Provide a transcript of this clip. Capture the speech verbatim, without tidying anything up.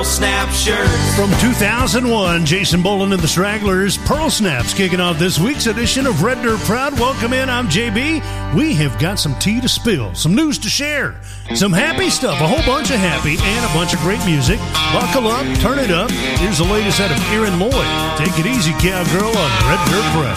Snap shirts. From two thousand one, Jason Boland and the Stragglers, Pearl Snaps kicking off this week's edition of Red Dirt Proud. Welcome in, I'm J B. We have got some tea to spill, some news to share, some happy stuff, a whole bunch of happy, and a bunch of great music. Buckle up, turn it up. Here's the latest out of Aaron Lloyd. Take it easy, cowgirl, on Red Dirt Proud.